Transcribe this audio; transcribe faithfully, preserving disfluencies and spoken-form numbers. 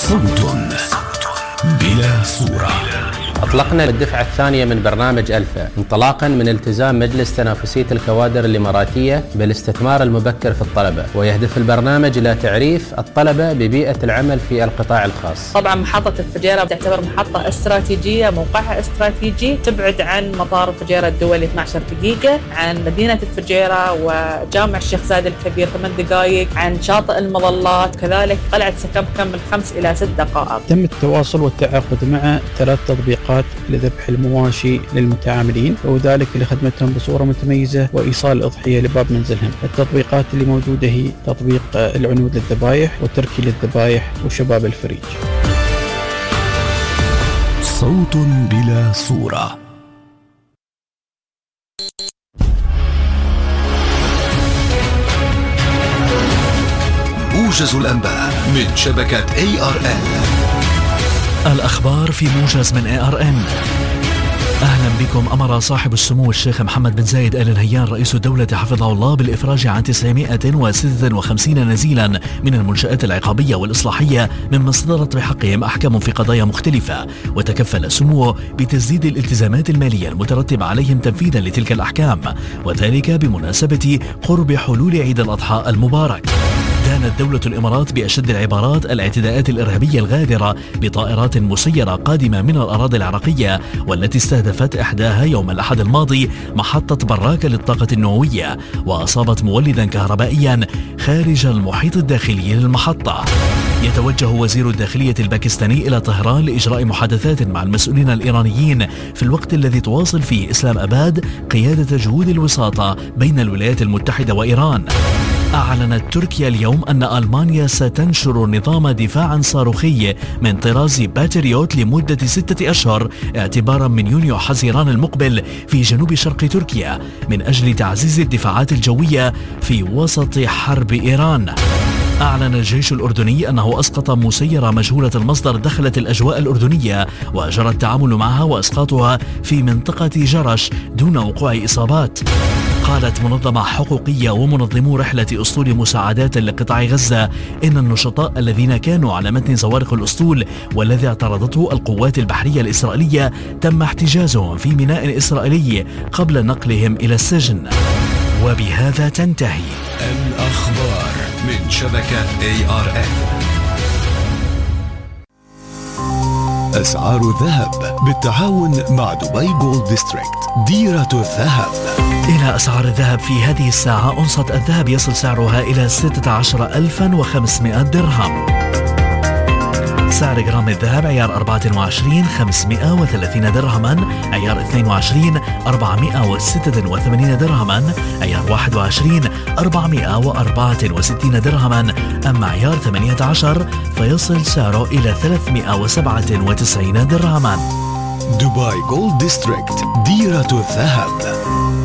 صوت بلا صورة. أطلقنا الدفعة الثانية من برنامج ألفا انطلاقا من التزام مجلس تنافسية الكوادر الإماراتية بالاستثمار المبكر في الطلبة، ويهدف البرنامج إلى تعريف الطلبة ببيئة العمل في القطاع الخاص. طبعا محطة الفجيرة تعتبر محطة استراتيجية، موقعها استراتيجي، تبعد عن مطار الفجيرة الدولي اثنتي عشرة دقيقة، عن مدينة الفجيرة وجامع الشيخ زايد الكبير ثمان دقائق، عن شاطئ المظلات، كذلك قلعة سكبكم من خمس إلى ست دقائق. تم التواصل والتعاقد مع ثلاث تطبيقات لذبح المواشي للمتعاملين، وذلك لخدمتهم بصورة متميزة وإيصال الأضحية لباب منزلهم. التطبيقات اللي موجودة هي تطبيق العنود للذبائح وتركي للذبائح وشباب الفريج. صوت بلا صورة. موجز الأنباء من شبكة إيه آر إن. الأخبار في موجز من إيه آر إن. أهلا بكم. أمر صاحب السمو الشيخ محمد بن زايد آل نهيان رئيس الدولة حفظه الله بالإفراج عن تسعمائة وستة وخمسين نزيلا من المنشآت العقابية والإصلاحية ممن صدرت بحقهم أحكام في قضايا مختلفة، وتكفل سموه بتسديد الالتزامات المالية المترتبة عليهم تنفيذا لتلك الأحكام، وذلك بمناسبة قرب حلول عيد الأضحى المبارك. دانت دولة الإمارات بأشد العبارات الاعتداءات الإرهابية الغادرة بطائرات مسيرة قادمة من الأراضي العراقية، والتي استهدفت إحداها يوم الأحد الماضي محطة براكة للطاقة النووية، وأصابت مولدا كهربائيا خارج المحيط الداخلي للمحطة. يتوجه وزير الداخلية الباكستاني إلى طهران لإجراء محادثات مع المسؤولين الإيرانيين في الوقت الذي تواصل فيه إسلام أباد قيادة جهود الوساطة بين الولايات المتحدة وإيران. أعلنت تركيا اليوم أن ألمانيا ستنشر نظام دفاع صاروخي من طراز باتريوت لمدة ستة أشهر اعتبارا من يونيو حزيران المقبل في جنوب شرق تركيا من أجل تعزيز الدفاعات الجوية في وسط حرب إيران. أعلن الجيش الأردني أنه أسقط مسيرة مجهولة المصدر دخلت الأجواء الأردنية، وجرى التعامل معها وإسقاطها في منطقة جرش دون وقوع إصابات. قالت منظمة حقوقية ومنظمو رحلة أسطول مساعدات لقطاع غزة إن النشطاء الذين كانوا على متن زوارق الأسطول والذي اعترضته القوات البحرية الإسرائيلية تم احتجازهم في ميناء إسرائيلي قبل نقلهم إلى السجن. وبهذا تنتهي الأخبار من شبكة إيه آر إن. أسعار الذهب بالتعاون مع دبي جولد ديستريكت ديرة الذهب. إلى أسعار الذهب في هذه الساعة. أونصة الذهب يصل سعرها إلى ستة عشر ألفا وخمسمائة درهم. سعر جرام الذهب عيار أربعة وعشرين خمسمائة وثلاثين درهما، عيار اثنين وعشرين أربعمائة وستة وثمانين درهما، عيار واحد وعشرين أربعمائة وأربعة وستين درهما. أما عيار ثمانية عشر فيصل سعره إلى ثلاثمائة وسبعة وتسعين درهما. دبي جولد ديستريكت ديرة الذهب.